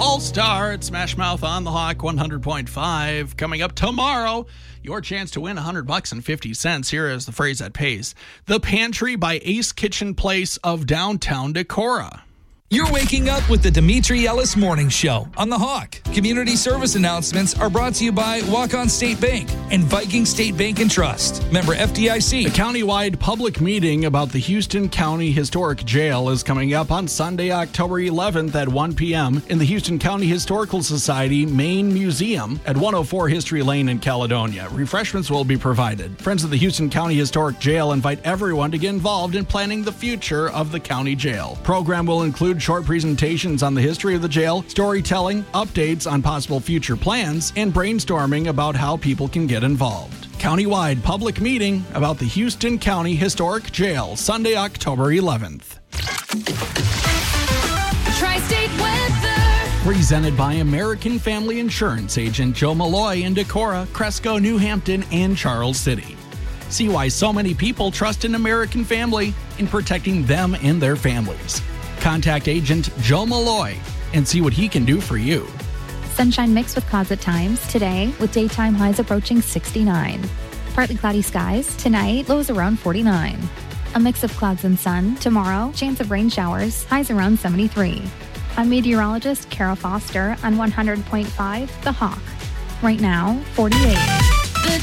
All-Star at Smash Mouth on the Hawk 100.5. Coming up tomorrow, your chance to win $100.50. Here is the phrase that pays. The Pantry by Ace Kitchen Place of downtown Decorah. You're waking up with the Dimitri Ellis Morning Show on the Hawk. Community service announcements are brought to you by Walk-On State Bank and Viking State Bank and Trust. Member FDIC. A countywide public meeting about the Houston County Historic Jail is coming up on Sunday, October 11th at 1 p.m. in the Houston County Historical Society Main Museum at 104 History Lane in Caledonia. Refreshments will be provided. Friends of the Houston County Historic Jail invite everyone to get involved in planning the future of the county jail. Program will include short presentations on the history of the jail, storytelling, updates on possible future plans, and brainstorming about how people can get involved. Countywide public meeting about the Houston County Historic Jail, Sunday, October 11th. Tri-State weather. Presented by American Family Insurance agent Joe Malloy in Decorah, Cresco, New Hampton, and Charles City. See why so many people trust an American Family in protecting them and their families. Contact agent Joe Malloy and see what he can do for you. Sunshine mixed with clouds at times today, with daytime highs approaching 69. Partly cloudy skies tonight, lows around 49. A mix of clouds and sun tomorrow, chance of rain showers, highs around 73. I'm meteorologist Kara Foster on 100.5 The Hawk. Right now, 48.